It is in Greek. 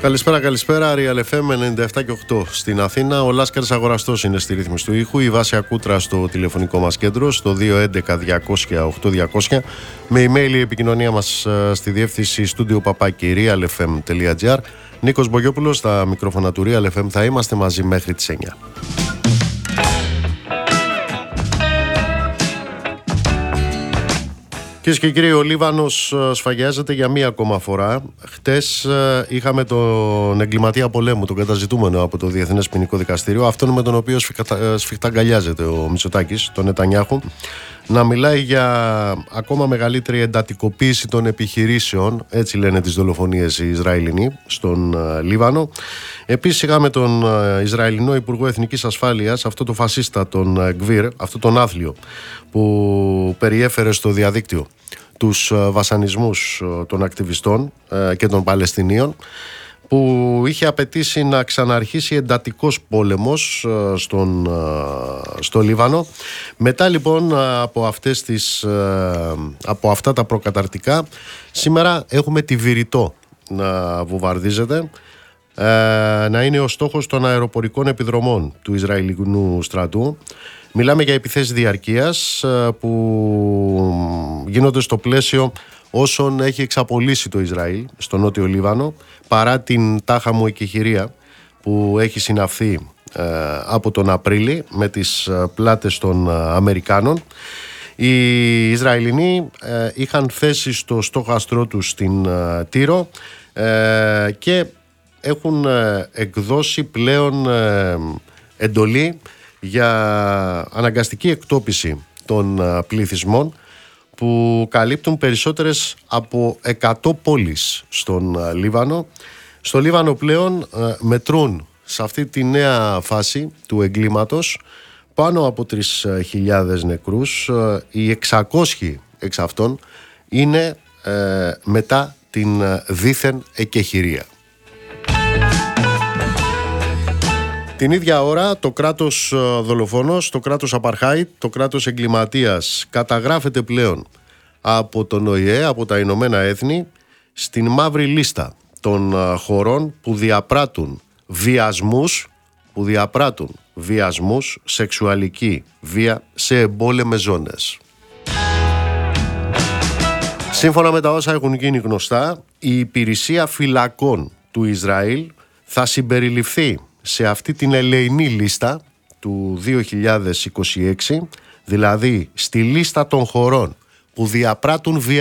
Καλησπέρα, Real FM 97 και 8 στην Αθήνα. Ο Λάσκαρης Αγοραστός είναι στη ρύθμιση του ήχου. Η Βάσια Κούτρα στο τηλεφωνικό μας κέντρο, στο 211-200-8200. Με email η επικοινωνία μας στη διεύθυνση studio@realfm.gr. Νίκος Μπογιόπουλος στα μικρόφωνα του Real FM. Θα είμαστε μαζί μέχρι τις 9. Κυρίες και κύριοι, ο Λίβανος σφαγιάζεται για μία ακόμα φορά. Χτες είχαμε τον εγκληματία πολέμου, τον καταζητούμενο από το Διεθνές Ποινικό Δικαστήριο, αυτόν με τον οποίο σφιχταγκαλιάζεται ο Μητσοτάκης, τον Νετανιάχου, να μιλάει για ακόμα μεγαλύτερη εντατικοποίηση των επιχειρήσεων, έτσι λένε τις δολοφονίες οι Ισραηλινοί στον Λίβανο. Επίσης είχαμε τον Ισραηλινό Υπουργό Εθνικής Ασφάλειας, αυτό το φασίστα τον Γκβίρ, αυτό τον άθλιο που περιέφερε στο διαδίκτυο τους βασανισμούς των ακτιβιστών και των Παλαιστινίων, που είχε απαιτήσει να ξαναρχίσει εντατικός πόλεμος στο Λίβανο. Μετά λοιπόν από αυτά τα προκαταρτικά, σήμερα έχουμε τη Βηρητό να βομβαρδίζεται, να είναι ο στόχος των αεροπορικών επιδρομών του Ισραηλινού στρατού. Μιλάμε για επιθέσεις διαρκείας που γίνονται στο πλαίσιο όσων έχει εξαπολύσει το Ισραήλ στο Νότιο Λίβανο, παρά την τάχα μου εκεχηρία που έχει συναυθεί από τον Απρίλη με τις πλάτες των Αμερικάνων. Οι Ισραηλινοί είχαν θέσει στο στόχαστρό τους στην Τύρο και έχουν εκδώσει πλέον εντολή για αναγκαστική εκτόπιση των πληθυσμών που καλύπτουν περισσότερες από 100 πόλεις στον Λίβανο. Στο Λίβανο πλέον μετρούν σε αυτή τη νέα φάση του εγκλήματος πάνω από 3.000 νεκρούς. Οι 600 εξ αυτών είναι μετά την δίθεν εκεχηρία. Την ίδια ώρα το κράτος δολοφόνος, το κράτος Απαρχάιτ, το κράτος εγκληματίας καταγράφεται πλέον από τον ΟΗΕ, από τα Ηνωμένα Έθνη, στην μαύρη λίστα των χωρών που διαπράττουν βιασμούς, σεξουαλική βία σε εμπόλεμες ζώνες. Σύμφωνα με τα όσα έχουν γίνει γνωστά, η υπηρεσία φυλακών του Ισραήλ θα συμπεριληφθεί σε αυτή την ελεηνή λίστα του 2026, δηλαδή στη λίστα των χωρών που διαπράττουν